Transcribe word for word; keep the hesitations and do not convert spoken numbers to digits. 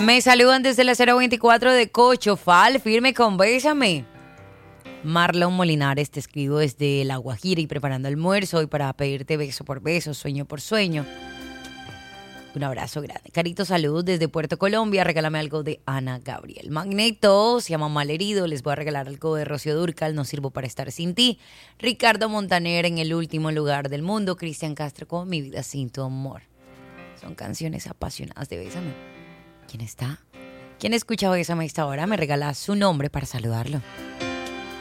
Me saludan desde la cero veinticuatro de Cocho, Fal, firme con Bésame. Marlon Molinares, te escribo desde La Guajira y preparando almuerzo y para pedirte beso por beso, sueño por sueño. Un abrazo grande. Carito, salud desde Puerto Colombia. Regálame algo de Ana Gabriel. Magneto, se llama Malherido. Les voy a regalar algo de Rocío Dúrcal. No sirvo para estar sin ti. Ricardo Montaner, En el último lugar del mundo. Cristian Castro, con Mi vida sin tu amor. Son canciones apasionadas de Bésame. ¿Quién está? ¿Quién escucha Bésame a esta hora? Me regala su nombre para saludarlo.